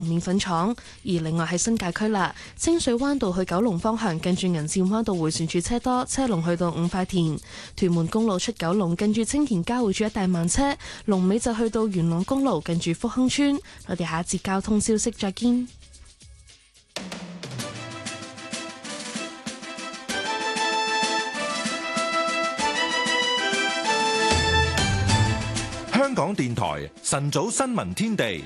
麵粉廠。而另外喺新界區啦，清水灣道去九龍方向近住銀線灣道迴旋處車多，車龍去到五塊田。屯門公路出九龍近住青田交匯處一帶慢車，龍尾就去到元朗公路近住福亨村。我哋下一節交通消息再見。 香港電台晨早新聞天地，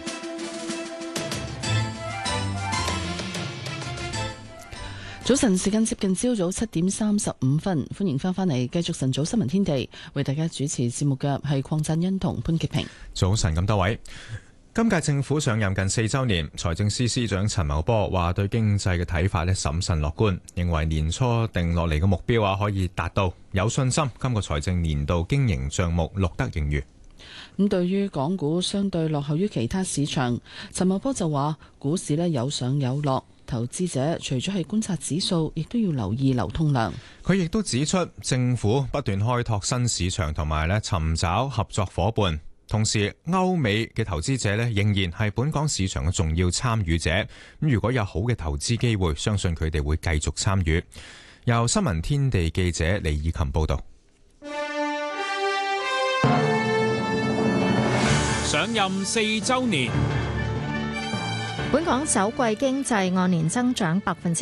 早晨時間接近朝早7:35，歡迎翻嚟繼續晨早新聞天地，為大家主持節目嘅係鄺振欣同潘潔平。 早晨咁多位，今屆政府上任近4週年，財政司司長陳茂波話對經濟嘅睇法審慎樂觀，認為年初定落嚟嘅目標可以達到，有信心今個財政年度經營帳目錄得盈餘。 咁對於港股相對落後於其他市場，陳茂波就話股市有上有落，投資者除咗係觀察指數，亦都要留意流通量。 佢亦都指出，政府不斷開拓新市場同埋尋找合作夥伴，同時歐美嘅投資者仍然係本港市場嘅重要參與者。咁如果有好嘅投資機會，相信佢哋會繼續參與。由新聞天地記者李以琴報道。 上任4週年， 本港首季經濟按年增長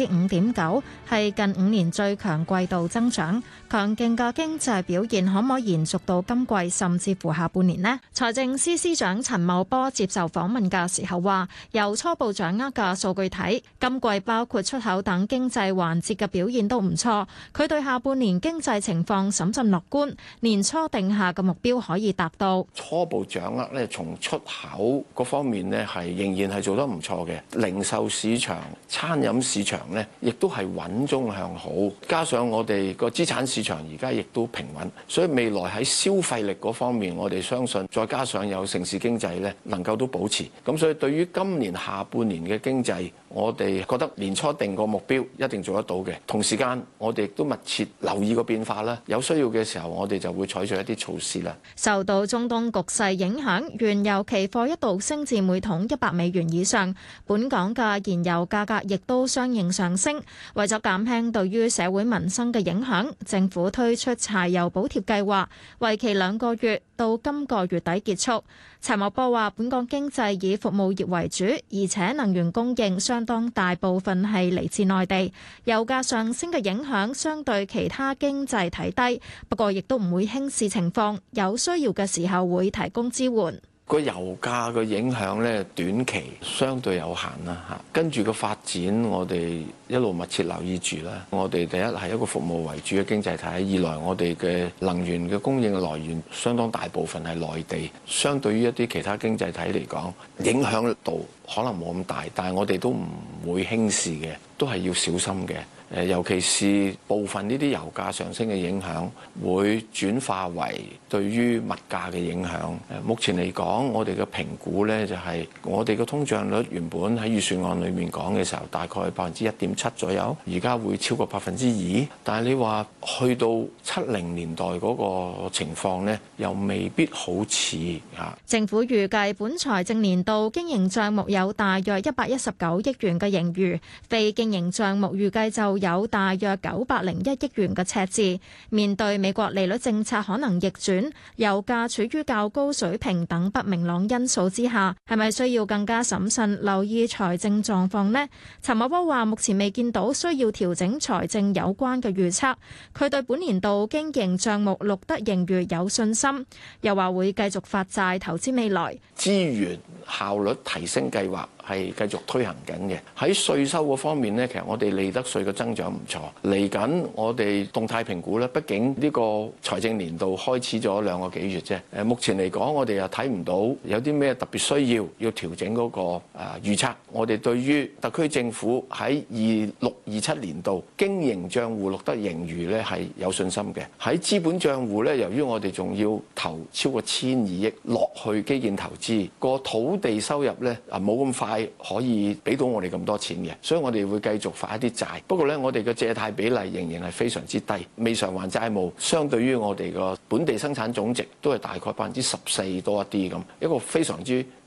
5.9%，係近5年最強季度增長。強勁嘅經濟表現可唔可以延續到今季甚至乎下半年呢？財政司司長陳茂波接受訪問嘅時候話，由初步掌握嘅數據睇，今季包括出口等經濟環節嘅表現都唔錯。佢對下半年經濟情況審慎樂觀，年初定下嘅目標可以達到。 初步掌握咧，從出口嗰方面咧係仍然係做得唔錯嘅，零售市場、餐飲市場咧亦都係穩中向好，加上我哋個資產市場而家亦都平穩，所以未來喺消費力嗰方面，我哋相信再加上有城市經濟咧，能夠都保持。咁所以對於今年下半年嘅經濟，我哋覺得年初定個目標一定做得到嘅。同時間我哋亦都密切留意個變化啦，有需要嘅時候我哋就會採取一啲措施啦。 受到中東局勢影響，原油期貨一度升至每桶$100以上，本港嘅燃油價格亦都相應上升。為咗減輕對於社會民生嘅影響，政府推出柴油補貼計劃，為期2個月，到今個月底結束。陳茂波話：本港經濟以服務業為主，而且能源供應相當大部分係嚟自內地，油價上升嘅影響相對其他經濟體低，不過亦都唔會輕視情況，有需要嘅時候會提供支援。 個油價嘅影響咧，短期相對有限啦嚇。跟住個發展，我哋一路密切留意住啦。我哋第一係一個服務為主嘅經濟體，二來我哋嘅能源嘅供應嘅來源相當大部分係內地，相對於一啲其他經濟體嚟講，影響度可能冇咁大，但係我哋都唔會輕視嘅，都係要小心嘅。尤其是部分呢啲油價上升嘅影響，會轉化為對於物價嘅影響。目前嚟講，我哋嘅評估呢，就係我哋嘅通脹率原本喺預算案裏面講嘅時候，大概1.7%左右，而家會超過2%。但係你話去到70年代嗰個情況呢，又未必好似嚇。 政府預計本財政年度經營帳目有大約119億元嘅盈餘，非經營帳目預計就有大約901億元嘅赤字。面對美國利率政策可能逆轉、油價處於較高水平等不明朗因素之下，係咪需要更加審慎留意財政狀況呢？陳茂波話：目前未見到需要調整財政有關嘅預測。佢對本年度經營帳目錄得盈餘有信心，又話會繼續發債投資未來。 資源效率提升計劃係繼續推行緊嘅。喺稅收嗰方面呢，其實我哋利得稅嘅增長唔錯。嚟緊我哋動態評估咧，畢竟呢個財政年度開始咗2個幾月啫。目前嚟講，我哋又睇唔到有啲咩特別需要調整嗰個預測。我哋對於特區政府喺26-27年度經營帳戶錄得盈餘咧係有信心嘅。喺資本帳戶咧，由於我哋仲要投超過1,200億落去基建投資，個土地收入咧冇咁快可以俾到我哋咁多錢嘅，所以我哋會繼續發一啲債。不過咧，我哋嘅借貸比例仍然係非常之低，未償還債務相對於我哋個本地生產總值都係大概14%多一啲咁，一個非常之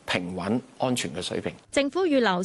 平穩安全嘅水平。 政府預留